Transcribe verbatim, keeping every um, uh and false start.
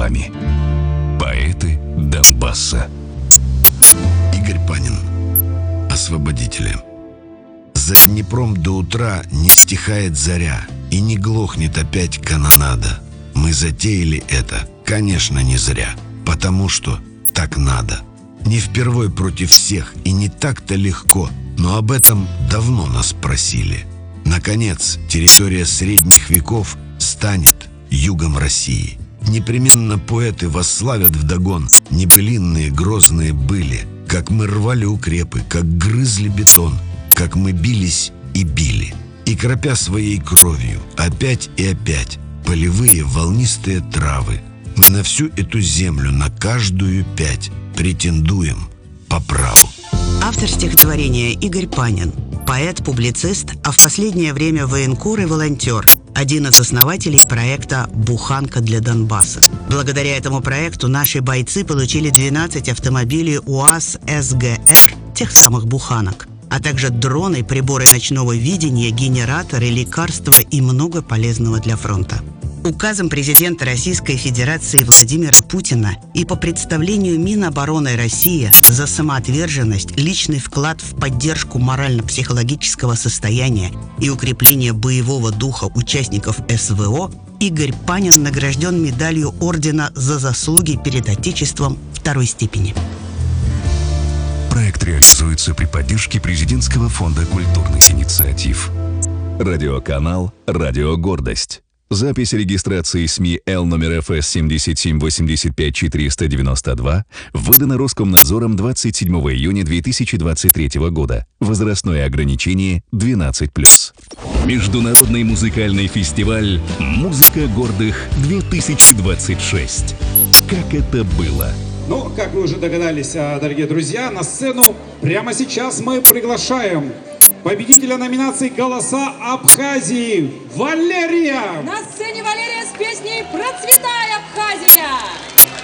вами. Поэты Донбасса. Игорь Панин. Освободители. За Днепром до утра не стихает заря, и не глохнет опять канонада. Мы затеяли это, конечно, не зря, потому что так надо. Не впервой против всех, и не так-то легко, но об этом давно нас просили. Наконец, территория средних веков станет югом России. Непременно поэты восславят вдогон небылинные грозные были, как мы рвали укрепы, как грызли бетон, как мы бились и били. И кропя своей кровью опять и опять полевые волнистые травы, мы на всю эту землю, на каждую пять претендуем по праву. Автор стихотворения Игорь Панин. Поэт, публицист, а в последнее время военкор и волонтер. Один из основателей проекта «Буханка для Донбасса». Благодаря этому проекту наши бойцы получили двенадцать автомобилей УАЗ СГР, тех самых буханок, а также дроны, приборы ночного видения, генераторы, лекарства и много полезного для фронта. Указом президента Российской Федерации Владимира Путина и по представлению Минобороны России за самоотверженность, личный вклад в поддержку морально-психологического состояния и укрепление боевого духа участников СВО Игорь Панин награжден медалью ордена за заслуги перед Отечеством второй степени. Проект реализуется при поддержке Президентского фонда культурных инициатив. Радиоканал «Радио Гордость». Запись регистрации СМИ Л номер Эф Эс семь семь восемь пять четыре девять два выдано Роскомнадзором двадцать седьмого июня две тысячи двадцать третьего года. Возрастное ограничение двенадцать плюс. Международный музыкальный фестиваль «Музыка гордых-две тысячи двадцать шесть». Как это было? Ну, как вы уже догадались, дорогие друзья, на сцену прямо сейчас мы приглашаем победителя номинации «Голоса Абхазии» Валерия! На сцене Валерия с песней «Процветай, Абхазия!»